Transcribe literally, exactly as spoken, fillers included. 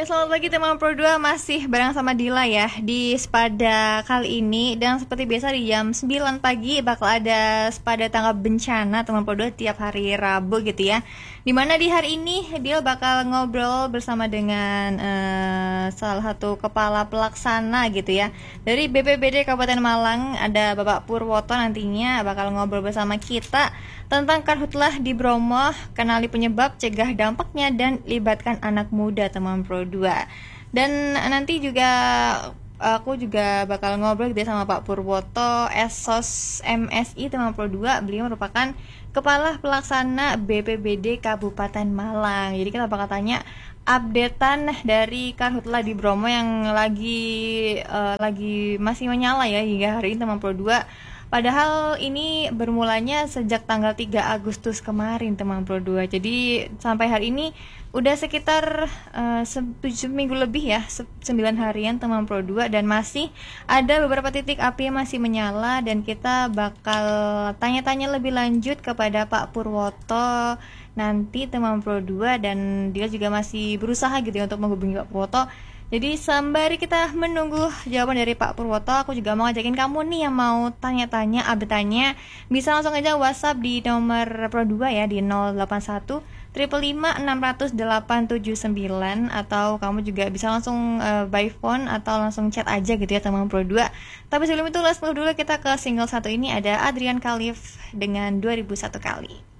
Ya, selamat pagi teman Pro dua, masih bareng sama Dila ya di Spada kali ini. Dan seperti biasa di jam sembilan pagi bakal ada Spada Tanggap Bencana teman Pro dua tiap hari Rabu gitu ya. Dimana di hari ini Dila bakal ngobrol bersama dengan uh, salah satu kepala pelaksana gitu ya dari B P B D Kabupaten Malang. Ada Bapak Purwoto, nantinya bakal ngobrol bersama kita tentang Karhutlah di Bromo, kenali penyebab, cegah dampaknya, dan libatkan anak muda teman Pro dua. Dan nanti juga aku juga bakal ngobrol gitu ya sama Pak Purwoto, Esos M S I teman Pro dua. Beliau merupakan Kepala Pelaksana B P B D Kabupaten Malang. Jadi kita bakal tanya updatean dari Karhutlah di Bromo yang lagi uh, lagi masih menyala ya hingga hari ini teman Pro dua. Padahal ini bermulanya sejak tanggal tiga Agustus kemarin teman Pro dua. Jadi sampai hari ini udah sekitar uh, seminggu lebih ya, sembilan harian teman Pro dua, dan masih ada beberapa titik api yang masih menyala. Dan kita bakal tanya-tanya lebih lanjut kepada Pak Purwoto nanti teman Pro dua, dan dia juga masih berusaha gitu ya untuk menghubungi Pak Purwoto. Jadi sembari kita menunggu jawaban dari Pak Purwoto, aku juga mau ngajakin kamu nih yang mau tanya-tanya, update-nya, bisa langsung aja WhatsApp di nomor Pro dua ya, di nol delapan satu lima lima enam nol nol delapan tujuh sembilan, atau kamu juga bisa langsung uh, by phone atau langsung chat aja gitu ya teman Pro dua. Tapi sebelum itu, let's move dulu kita ke single satu ini, ada Adrian Khalif dengan dua ribu satu kali.